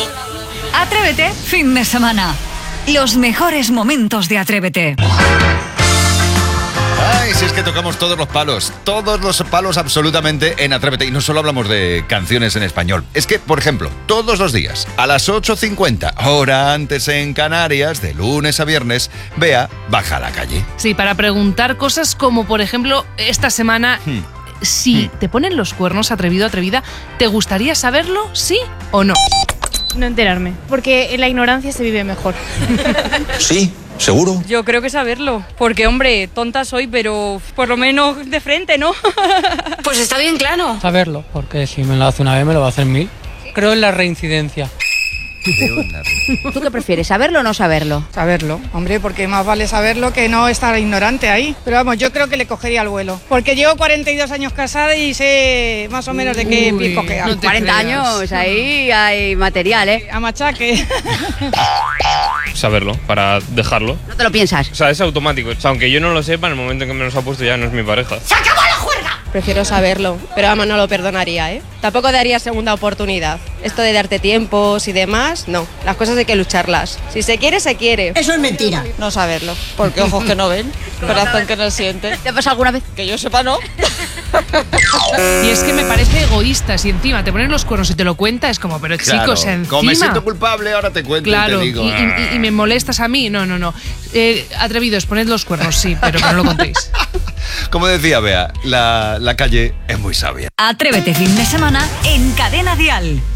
Atrévete, fin de semana. Los mejores momentos de Atrévete. Ay, si es que tocamos todos los palos absolutamente en Atrévete. Y no solo hablamos de canciones en español. Es que, por ejemplo, todos los días, a las 8:50, hora antes en Canarias, de lunes a viernes, Bea baja a la calle. Sí, para preguntar cosas como, por ejemplo, esta semana, si te ponen los cuernos, atrevido, atrevida, ¿te gustaría saberlo, sí o no? No enterarme, porque en la ignorancia se vive mejor. Sí, ¿seguro? Yo creo que saberlo, porque hombre, tonta soy, pero por lo menos de frente, ¿no? Pues está bien claro. Saberlo, porque si me lo hace una vez me lo va a hacer 1000. Creo en la reincidencia. ¿Tú qué prefieres, saberlo o no saberlo? Saberlo, hombre, porque más vale saberlo que no estar ignorante ahí. Pero vamos, yo creo que le cogería el vuelo. Porque llevo 42 años casada y sé más o menos de qué pie cojear. No te 40 creas. años, ahí hay material, ¿eh? A machaque. Saberlo, para dejarlo. No te lo piensas. O sea, es automático. O sea, aunque yo no lo sepa, en el momento en que me los ha puesto ya no es mi pareja. Prefiero saberlo, pero además no lo perdonaría, ¿eh? Tampoco daría segunda oportunidad. Esto de darte tiempos y demás, no. Las cosas hay que lucharlas. Si se quiere, se quiere. Eso es mentira. No saberlo, porque ojos que no ven, corazón que no siente. ¿Te ha pasado alguna vez? Que yo sepa, no. Y es que me parece egoísta. Si encima te ponen los cuernos y te lo cuenta, es como, pero Claro, chicos, encima. como me siento culpable, ahora te cuento Claro, y te digo. y me molestas a mí. No. Atrevidos, poned los cuernos, sí, pero que no lo contéis. Como decía Bea, la calle es muy sabia. Atrévete, fin de semana en Cadena Dial.